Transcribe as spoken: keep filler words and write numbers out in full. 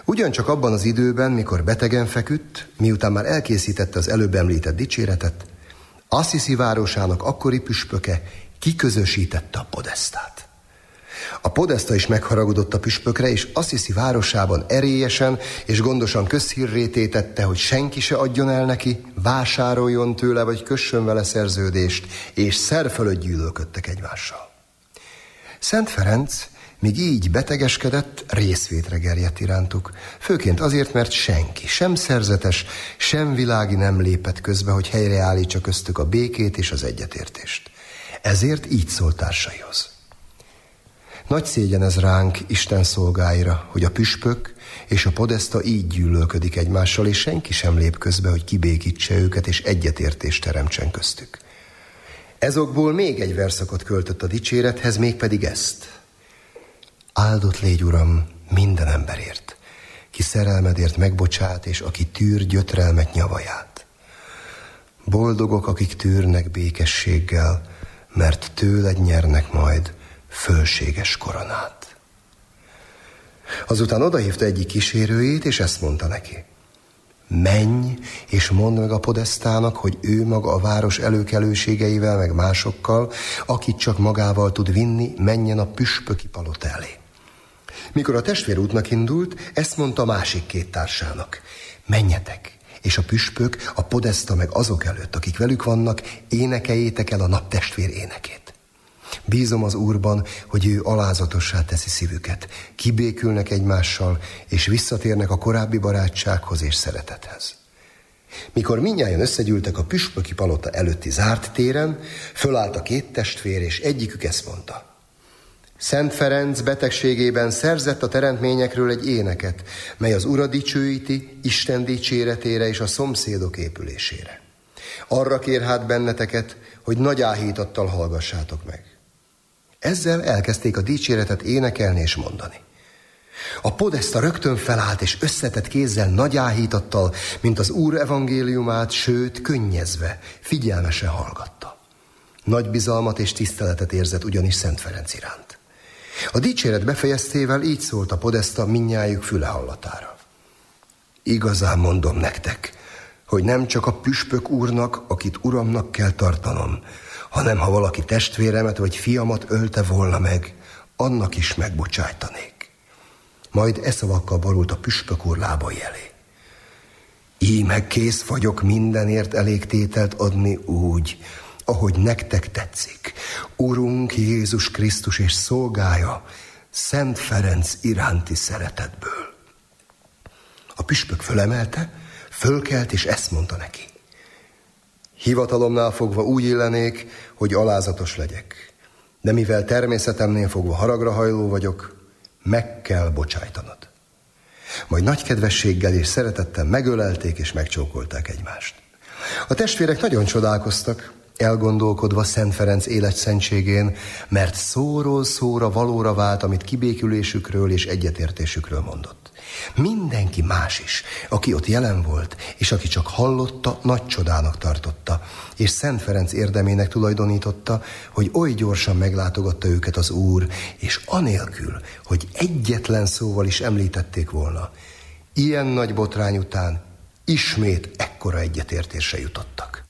Ugyancsak abban az időben, mikor betegen feküdt, miután már elkészítette az előbb említett dicséretet, Assisi városának akkori püspöke kiközösítette a podesztát. A podeszta is megharagudott a püspökre, és Assisi városában erélyesen és gondosan közhírré tétette, hogy senki se adjon el neki, vásároljon tőle, vagy kössön vele szerződést, és szer fölött gyűlölködtek egymással. Szent Ferenc míg így betegeskedett, részvétre gerjedt irántuk, főként azért, mert senki, sem szerzetes, sem világi nem lépett közbe, hogy helyreállítsa köztük a békét és az egyetértést. Ezért így szólt társaihoz. Nagy szégyen ez ránk, Isten szolgáira, hogy a püspök és a podeszta így gyűlölködik egymással, és senki sem lép közbe, hogy kibékítse őket, és egyetértést teremtsen köztük. Ezokból még egy verszakot költött a dicsérethez, mégpedig ezt. Áldott légy, Uram, minden emberért, ki szerelmedért megbocsát, és aki tűr gyötrelmet nyavaját. Boldogok, akik tűrnek békességgel, mert tőled nyernek majd fölséges koronát. Azután odahívta egyik kísérőjét, és ezt mondta neki. Menj, és mondd meg a podesztának, hogy ő maga a város előkelőségeivel, meg másokkal, akit csak magával tud vinni, menjen a püspöki palota elé. Mikor a testvér útnak indult, ezt mondta a másik két társának. Menjetek, és a püspök, a podeszta meg azok előtt, akik velük vannak, énekeljétek el a naptestvér énekét. Bízom az Úrban, hogy ő alázatossá teszi szívüket, kibékülnek egymással, és visszatérnek a korábbi barátsághoz és szeretethez. Mikor mindnyájan összegyűltek a püspöki palota előtti zárt téren, fölállt a két testvér, és egyikük ezt mondta. Szent Ferenc betegségében szerzett a teremtményekről egy éneket, mely az Urat dicsőíti, Isten dicséretére és a szomszédok épülésére. Arra kér hát benneteket, hogy nagy áhítattal hallgassátok meg. Ezzel elkezdték a dicséretet énekelni és mondani. A podeszta rögtön felállt, és összetett kézzel nagy áhítattal, mint az Úr evangéliumát, sőt, könnyezve, figyelmesen hallgatta. Nagy bizalmat és tiszteletet érzett ugyanis Szent Ferenc iránt. A dicséret befejeztével így szólt a podeszta mindnyájuk füle hallatára. Igazán mondom nektek, hogy nem csak a püspök úrnak, akit uramnak kell tartanom, hanem ha valaki testvéremet vagy fiamat ölte volna meg, annak is megbocsájtanék. Majd e szavakkal borult a püspök úr lábai elé. Íme kész vagyok mindenért elégtételt adni úgy, ahogy nektek tetszik. Urunk Jézus Krisztus és szolgája, Szent Ferenc iránti szeretetből. A püspök fölemelte, fölkelt, és ezt mondta neki. Hivatalomnál fogva úgy illenék, hogy alázatos legyek. De mivel természetemnél fogva haragra hajló vagyok, meg kell bocsájtanod. Majd nagy kedvességgel és szeretettel megölelték és megcsókolták egymást. A testvérek nagyon csodálkoztak, elgondolkodva Szent Ferenc életszentségén, mert szóról szóra valóra vált, amit kibékülésükről és egyetértésükről mondott. Mindenki más is, aki ott jelen volt, és aki csak hallotta, nagy csodának tartotta, és Szent Ferenc érdemének tulajdonította, hogy oly gyorsan meglátogatta őket az Úr, és anélkül, hogy egyetlen szóval is említették volna. Ilyen nagy botrány után ismét ekkora egyetértésre jutottak.